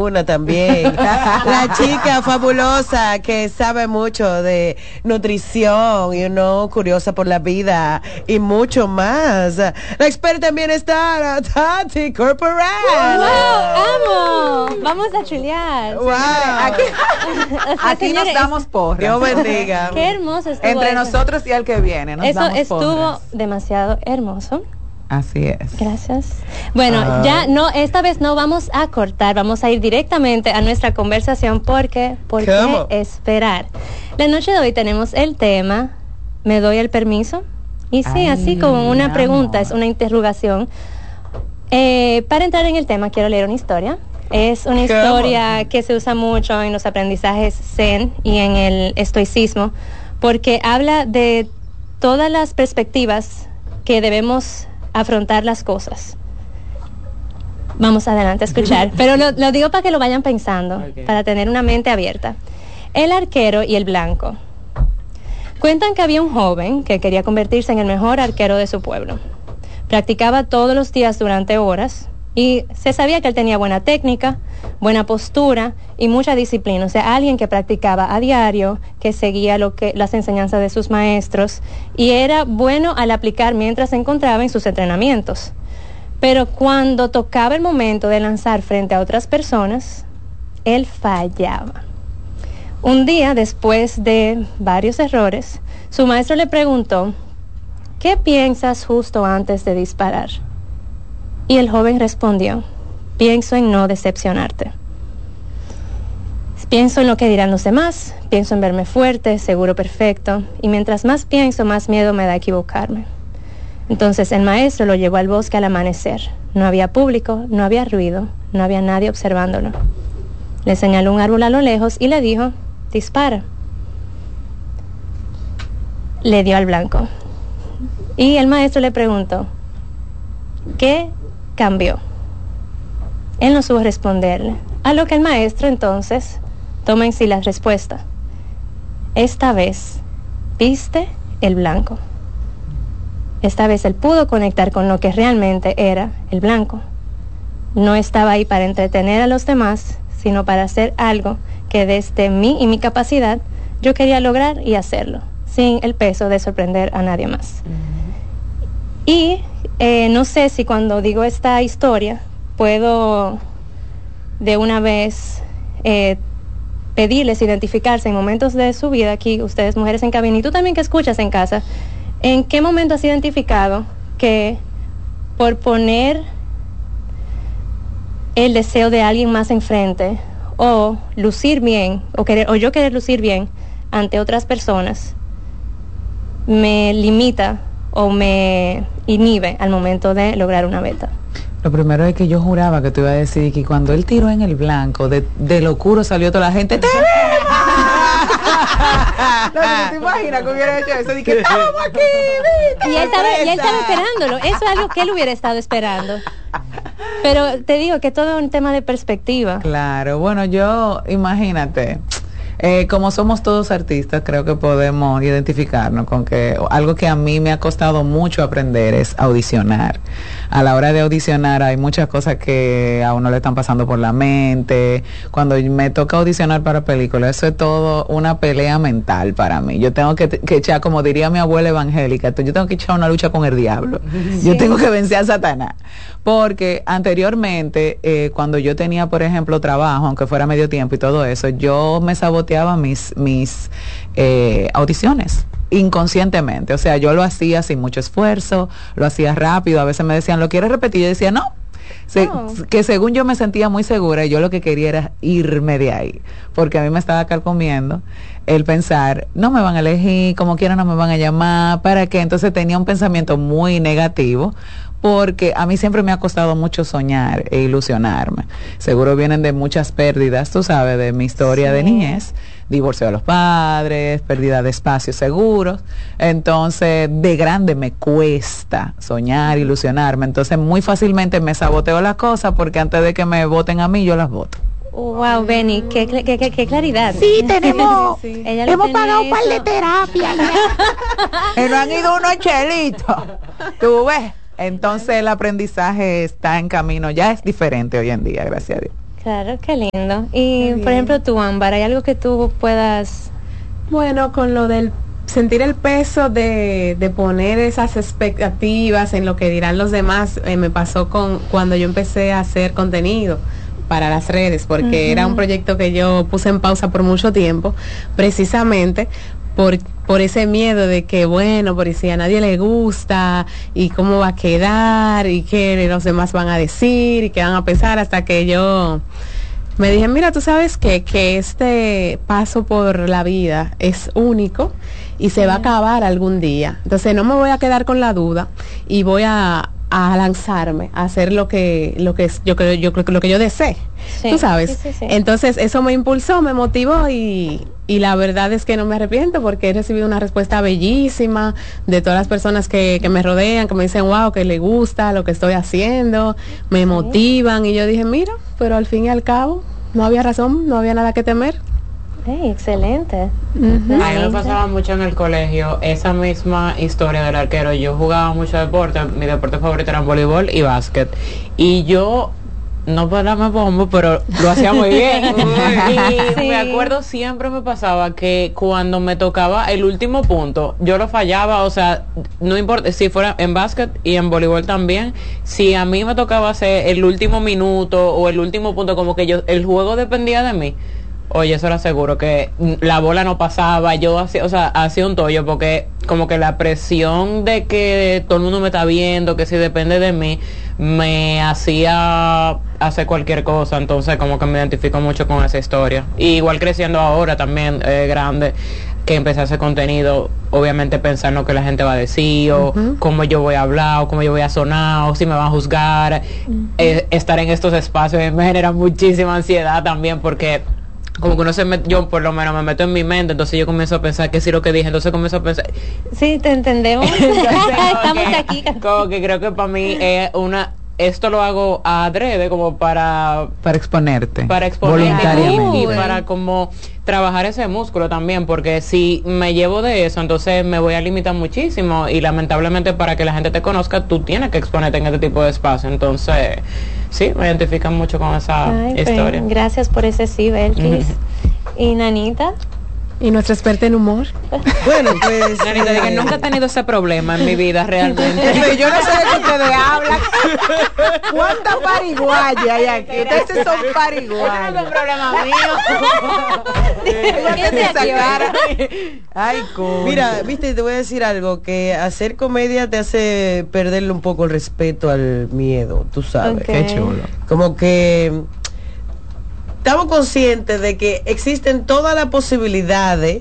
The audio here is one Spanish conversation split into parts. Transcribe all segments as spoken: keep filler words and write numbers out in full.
una también. La chica fabulosa que sabe mucho de nutrición, you know, curiosa por la vida y mucho más. La experta en bienestar, Tati Corporal. ¡Wow! ¡Amo! Vamos a chulear. Wow. Aquí, O sea, aquí señores, nos damos porras. Dios bendiga. Qué hermoso estuvo Entre eso. nosotros y el que viene. Nos Eso damos estuvo porras. demasiado hermoso. Así es. Gracias. Bueno, Ah. ya no, esta vez no vamos a cortar, vamos a ir directamente a nuestra conversación porque, ¿por ¿Cómo? qué esperar? La noche de hoy tenemos el tema, ¿me doy el permiso? Y sí, Ay, así como una mi pregunta, amor. es una interrogación. Eh, para entrar en el tema, quiero leer una historia. Es una ¿Cómo? historia que se usa mucho en los aprendizajes Zen y en el estoicismo, porque habla de todas las perspectivas que debemos afrontar las cosas. Vamos adelante a escuchar, pero lo, lo digo para que lo vayan pensando, Okay. para tener una mente abierta. El arquero y el blanco. Cuentan que había un joven que quería convertirse en el mejor arquero de su pueblo. Practicaba todos los días durante horas y se sabía que él tenía buena técnica, buena postura y mucha disciplina. O sea, alguien que practicaba a diario, que seguía lo que, las enseñanzas de sus maestros y era bueno al aplicar mientras se encontraba en sus entrenamientos. Pero cuando tocaba el momento de lanzar frente a otras personas, él fallaba. Un día, después de varios errores, su maestro le preguntó, ¿qué piensas justo antes de disparar? Y el joven respondió, pienso en no decepcionarte. Pienso en lo que dirán los demás, pienso en verme fuerte, seguro, perfecto, y mientras más pienso, más miedo me da equivocarme. Entonces el maestro lo llevó al bosque al amanecer. No había público, no había ruido, no había nadie observándolo. Le señaló un árbol a lo lejos y le dijo, dispara. Le dio al blanco. Y el maestro le preguntó, ¿qué cambió? Él no supo responderle. A lo que el maestro entonces toma en sí la respuesta. Esta vez viste el blanco. Esta vez él pudo conectar con lo que realmente era el blanco. No estaba ahí para entretener a los demás, sino para hacer algo que desde mí y mi capacidad yo quería lograr y hacerlo, sin el peso de sorprender a nadie más. Uh-huh. Y eh, no sé si cuando digo esta historia puedo de una vez eh, pedirles identificarse en momentos de su vida, aquí ustedes mujeres en cabina y tú también que escuchas en casa, ¿en qué momento has identificado que por poner el deseo de alguien más enfrente o lucir bien o querer o yo querer lucir bien ante otras personas me limita o me inhibe al momento de lograr una meta? Lo primero es que yo juraba que tú ibas a decir que cuando él tiró en el blanco, de, de locuro salió toda la gente. ¡Te no, no te imaginas que hubiera hecho eso. Dije, ¡estamos aquí! Y él, estaba, y él estaba esperándolo. Eso es algo que él hubiera estado esperando. Pero te digo que todo es un tema de perspectiva. Claro, bueno, yo, imagínate, eh, como somos todos artistas, creo que podemos identificarnos con que algo que a mí me ha costado mucho aprender es audicionar. A la hora de audicionar hay muchas cosas que a uno le están pasando por la mente. Cuando me toca audicionar para películas, eso es todo una pelea mental para mí. Yo tengo que, que echar, como diría mi abuela evangélica, yo tengo que echar una lucha con el diablo. Sí. Yo tengo que vencer a Satanás. Porque anteriormente, eh, cuando yo tenía, por ejemplo, trabajo, aunque fuera medio tiempo y todo eso, yo me saboteaba mis, mis eh, audiciones inconscientemente. O sea, yo lo hacía sin mucho esfuerzo, lo hacía rápido. A veces me decían, ¿lo quieres repetir? Yo decía, no. Se, oh. Que según yo me sentía muy segura, yo lo que quería era irme de ahí, porque a mí me estaba carcomiendo el pensar, no me van a elegir, como quiera no me van a llamar, ¿para qué? Entonces tenía un pensamiento muy negativo, porque a mí siempre me ha costado mucho soñar e ilusionarme. Seguro vienen de muchas pérdidas, tú sabes, de mi historia sí. de niñez, divorcio de los padres, pérdida de espacios seguros. Entonces, de grande me cuesta soñar, ilusionarme. Entonces, muy fácilmente me saboteo las cosas porque antes de que me voten a mí, yo las voto. Wow, Benny, qué, qué, qué, qué claridad. Sí, tenemos, sí. hemos pagado un par de terapias. Y no han ido unos chelitos. ¿Tú ves? Entonces el aprendizaje está en camino, ya es diferente hoy en día, gracias a Dios. Claro, qué lindo. Y, Qué por bien. ejemplo, tú, Ámbar, ¿hay algo que tú puedas... Bueno, con lo del sentir el peso de, de poner esas expectativas en lo que dirán los demás, eh, me pasó con cuando yo empecé a hacer contenido para las redes, porque Ujú. era un proyecto que yo puse en pausa por mucho tiempo, precisamente por, por ese miedo de que, bueno, por si a nadie le gusta, y cómo va a quedar, y qué los demás van a decir, y qué van a pensar, hasta que yo me dije, mira, tú sabes qué, que este paso por la vida es único y se va a acabar algún día. Entonces no me voy a quedar con la duda y voy a, a lanzarme a hacer lo que lo que es- yo creo yo creo que lo que yo desee. Sí, Tú sabes. sí, sí, sí. Entonces eso me impulsó, me motivó y y la verdad es que no me arrepiento porque he recibido una respuesta bellísima de todas las personas que, que me rodean, que me dicen, wow, que le gusta lo que estoy haciendo, me motivan, y yo dije, mira, pero al fin y al cabo no había razón, no había nada que temer. Hey, excelente. A mí me Nice. pasaba mucho en el colegio esa misma historia del arquero. Yo jugaba mucho deporte, mi deporte favorito era voleibol y básquet. Y yo, no para me bombo, pero lo hacía muy bien. Y Sí. me acuerdo, siempre me pasaba que cuando me tocaba el último punto, yo lo fallaba. O sea, no importa si fuera en básquet y en voleibol también, si a mí me tocaba hacer el último minuto o el último punto, como que yo, el juego dependía de mí. Oye, eso era seguro, que la bola no pasaba, yo hacía, o sea, hacía un tollo, porque como que la presión de que todo el mundo me está viendo, que si depende de mí, me hacía hacer cualquier cosa. Entonces como que me identifico mucho con esa historia. Y igual creciendo ahora también, eh, grande, que empecé a hacer contenido, obviamente pensar lo que la gente va a decir, o Ujú. cómo yo voy a hablar, o cómo yo voy a sonar, o si me van a juzgar. Eh, estar en estos espacios me genera muchísima ansiedad también, porque como que uno se met- yo por lo menos me meto en mi mente, entonces yo comienzo a pensar que sí lo que dije, entonces comienzo a pensar. Sí, te entendemos. Entonces, como Estamos que- aquí. Como que creo que para mí es una, esto lo hago adrede como para Para exponerte. para exponer voluntariamente. y para como trabajar ese músculo también, porque si me llevo de eso, entonces me voy a limitar muchísimo, y lamentablemente para que la gente te conozca, tú tienes que exponerte en este tipo de espacio. Entonces sí, me identifican mucho con esa Ay, pues, historia. gracias por ese sí, Belkis. Y Nanita, Y nuestra experta en humor. Bueno, pues. Nanita, de que eh, nunca he tenido ese problema en mi vida realmente. Pero yo no sé de qué ustedes hablan. ¿Cuántas pariguayas hay aquí? Ustedes sí son pariguayas. problema mío. ¿qué te Esa activa? cara. Ay, coño. Mira, viste, te voy a decir algo, que hacer comedia te hace perderle un poco el respeto al miedo, tú sabes. Ok. Qué chulo. Como que estamos conscientes de que existen todas las posibilidades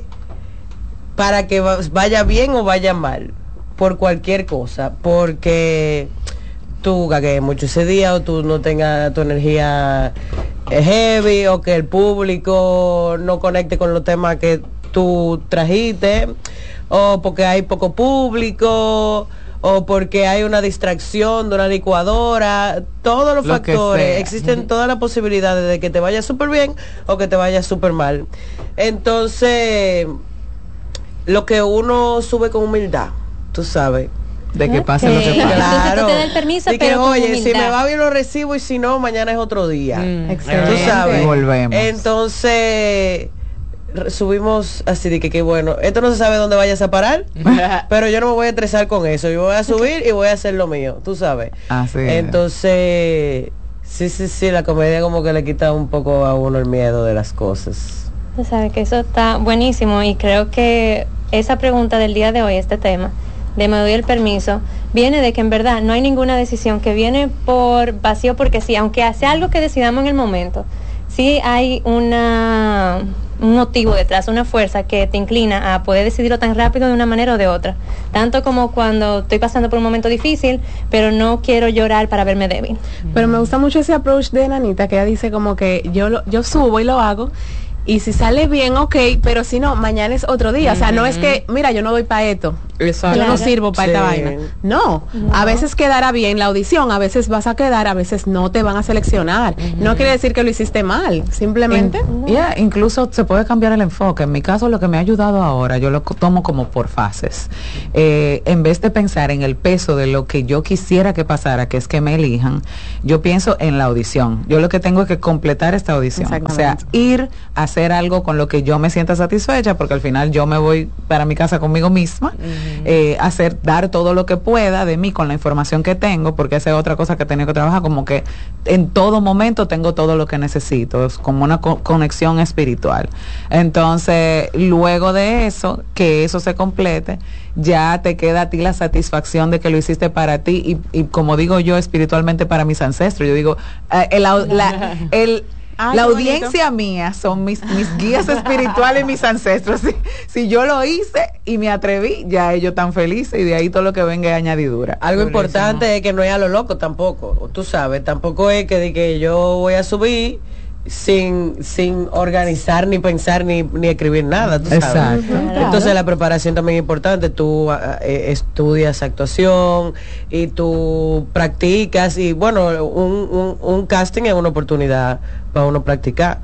para que va- vaya bien o vaya mal, por cualquier cosa, porque tú gagues mucho ese día, o tú no tengas tu energía eh, heavy, o que el público no conecte con los temas que tú trajiste, o porque hay poco público, o porque hay una distracción de una licuadora. Todos los Lo que factores, sea. existen todas las posibilidades de que te vaya súper bien o que te vaya súper mal. Entonces, lo que uno sube con humildad, tú sabes. De que pase Ok. lo que pase. Entonces tú Claro. te das el permiso, De que, pero con oye, si humildad. me va bien lo recibo, y si no, mañana es otro día. Mm, Excelente. Tú sabes. Y volvemos. Entonces, re- subimos así de que, que bueno, esto no se sabe dónde vayas a parar, pero yo no me voy a estresar con eso. Yo voy a subir y voy a hacer lo mío, tú sabes. Así es. Entonces, sí, sí, sí, la comedia como que le quita un poco a uno el miedo de las cosas. Tú sabes que eso está buenísimo, y creo que esa pregunta del día de hoy, este tema, de me doy el permiso, viene de que en verdad no hay ninguna decisión que viene por vacío, porque sí, aunque sea algo que decidamos en el momento, sí hay una un motivo detrás, una fuerza que te inclina a poder decidirlo tan rápido de una manera o de otra. Tanto como cuando estoy pasando por un momento difícil, pero no quiero llorar para verme débil. Pero me gusta mucho ese approach de Nanita, que ella dice como que yo lo, yo subo y lo hago, y si sale bien, ok, pero si no, mañana es otro día. O sea, no es que, mira, yo no doy para esto. Exacto. yo no Claro. sirvo para esta Sí. vaina. No. No. A veces quedará bien la audición, a veces vas a quedar, a veces no te van a seleccionar. No quiere decir que lo hiciste mal, simplemente. In- yeah, incluso se puede cambiar el enfoque. En mi caso, lo que me ha ayudado ahora, yo lo co- tomo como por fases. Eh, en vez de pensar en el peso de lo que yo quisiera que pasara, que es que me elijan, yo pienso en la audición. Yo lo que tengo es que completar esta audición. O sea, Exactamente. ir a hacer algo con lo que yo me sienta satisfecha, porque al final yo me voy para mi casa conmigo misma, eh, hacer, dar todo lo que pueda de mí con la información que tengo, porque esa es otra cosa que he tenido que trabajar, como que en todo momento tengo todo lo que necesito, es como una co- conexión espiritual. Entonces, luego de eso, que eso se complete, ya te queda a ti la satisfacción de que lo hiciste para ti y, y como digo yo, espiritualmente para mis ancestros. Yo digo, eh, el, au- la, el Ay, la qué bonito. audiencia mía son mis, mis guías espirituales, mis ancestros. Si, si yo lo hice y me atreví, ya ellos están felices y de ahí todo lo que venga es añadidura. Algo Durísimo. importante es que no es a lo loco tampoco, tú sabes, tampoco es que, de que yo voy a subir sin sin organizar ni pensar ni, ni escribir nada, tú sabes. Exacto. Claro. Entonces la preparación también es importante, tú ah, eh, estudias actuación y tú practicas y bueno, un, un, un casting es una oportunidad para uno practicar.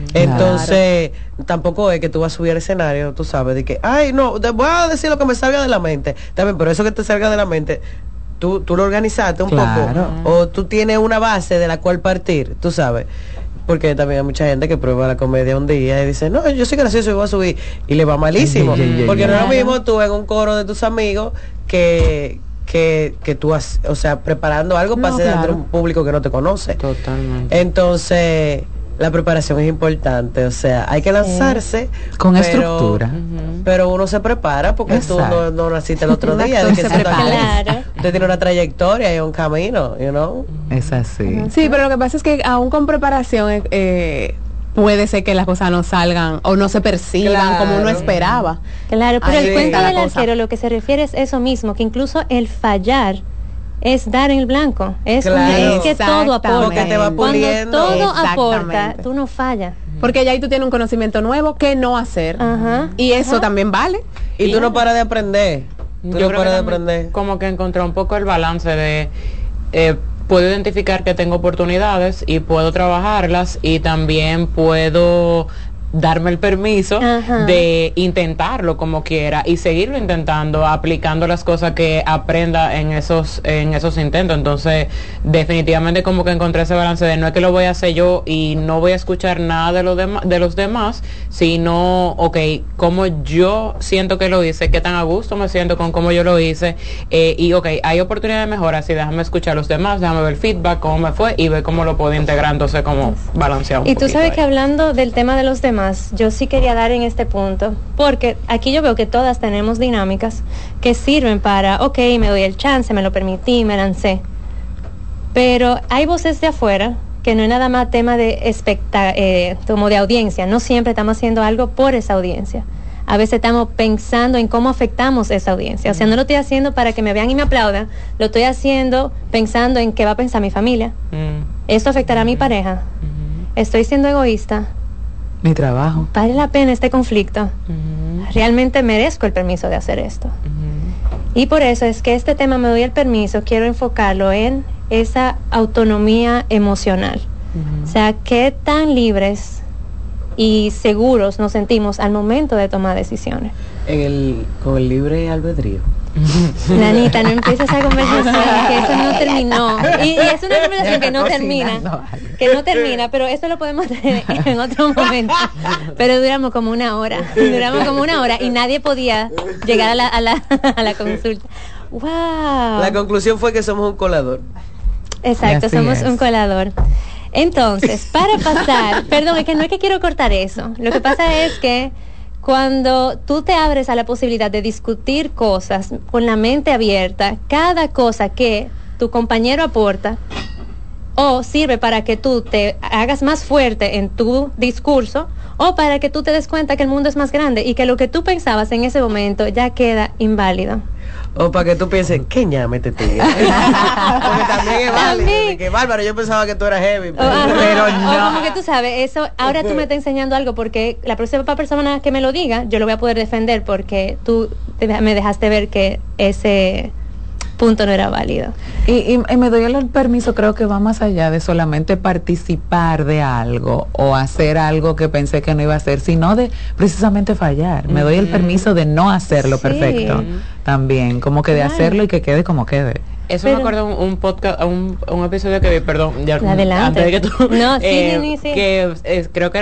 Entonces, tampoco es que tú vas a subir al escenario, tú sabes, de que, ay, no, te voy a decir lo que me salga de la mente. También, pero eso que te salga de la mente, tú, tú lo organizaste un Claro. poco, o tú tienes una base de la cual partir, tú sabes. Porque también hay mucha gente que prueba la comedia un día y dice, no, yo soy gracioso y voy a subir. Y le va malísimo. Ay, ay, ay, porque ay. no es lo Claro. mismo tú en un coro de tus amigos que, que, que tú, has, o sea, preparando algo para No, hacer ante claro. un público que no te conoce. Totalmente. Entonces, la preparación es importante, o sea, hay que lanzarse Con pero- estructura. Ujú. Pero uno se prepara porque tú Exacto. no, no naciste el otro Un día, actor de que se seas prepara. actriz. Claro. Usted tiene una trayectoria y un camino, you know. Es así. Sí, pero lo que pasa es que aún con preparación eh, eh, puede ser que las cosas no salgan o no se perciban Claro. como uno esperaba. Claro, pero Ahí el cuento está la del cosa. arquero lo que se refiere es eso mismo, que incluso el fallar es dar en el blanco. Es, un- Claro. es que todo aporta. Porque te va puliendo. Cuando todo aporta, Exactamente. tú no fallas. Porque ya ahí tú tienes un conocimiento nuevo que no hacer. Ajá. Y eso Ajá. también vale. Y tú no paras de aprender. Tú Yo no creo que paras de también aprender. como que encontré un poco el balance de eh, puedo identificar que tengo oportunidades y puedo trabajarlas y también puedo darme el permiso Ajá. de intentarlo como quiera y seguirlo intentando, aplicando las cosas que aprenda en esos en esos intentos. Entonces, definitivamente como que encontré ese balance de no es que lo voy a hacer yo y no voy a escuchar nada de los demás de los demás, sino, ok, como yo siento que lo hice, qué tan a gusto me siento con cómo yo lo hice, eh, y ok, hay oportunidad de mejora, así déjame escuchar a los demás, déjame ver el feedback, cómo me fue y ver cómo lo puedo integrar, entonces como balancear un Y tú poquito sabes ahí. que hablando del tema de los demás, yo sí quería dar en este punto, porque aquí yo veo que todas tenemos dinámicas que sirven para, ok, me doy el chance, me lo permití, me lancé. Pero hay voces de afuera que no es nada más tema de especta eh, como de audiencia, no siempre estamos haciendo algo por esa audiencia. A veces estamos pensando en cómo afectamos esa audiencia. O sea, no lo estoy haciendo para que me vean y me aplaudan, lo estoy haciendo pensando en qué va a pensar mi familia. Mm, Esto afectará a mi pareja. ujú, Estoy siendo egoísta. Mi trabajo. ¿Vale la pena este conflicto? ujú, Realmente merezco el permiso de hacer esto. ujú. Y por eso es que este tema me doy el permiso, quiero enfocarlo en esa autonomía emocional. O sea, qué tan libres y seguros nos sentimos al momento de tomar decisiones. En el, con el libre albedrío. Nanita, no empieces esa conversación, que eso no terminó. Y, y es una conversación que no termina, Cocinando algo. que no termina, pero eso lo podemos tener en otro momento. Pero duramos como una hora, duramos como una hora y nadie podía llegar a la, a la, a la consulta. ¡Wow! La conclusión fue que somos un colador. Exacto, Y así somos es. un colador. Entonces, para pasar, perdón, es que no es que quiero cortar eso. Lo que pasa es que cuando tú te abres a la posibilidad de discutir cosas con la mente abierta, cada cosa que tu compañero aporta o sirve para que tú te hagas más fuerte en tu discurso o para que tú te des cuenta que el mundo es más grande y que lo que tú pensabas en ese momento ya queda inválido. o para que tú pienses, ¿qué ñame este tigre? Porque también es válido. También. Que Bárbara, yo pensaba que tú eras heavy, pero, O, ajá, pero o no. como que tú sabes, eso, ahora tú me estás enseñando algo porque la próxima persona que me lo diga, yo lo voy a poder defender porque tú te- me dejaste ver que ese punto no era válido. Y, y, y me doy el permiso, creo que va más allá de solamente participar de algo o hacer algo que pensé que no iba a hacer, sino de precisamente fallar. Me doy el permiso de no hacerlo Sí. perfecto también, como que de Claro. hacerlo y que quede como quede. Eso Pero- me acuerdo un, un podcast, un, un episodio que vi, perdón, ya, Adelante. antes de que tú, No, sí, eh, sí, sí. que eh, creo que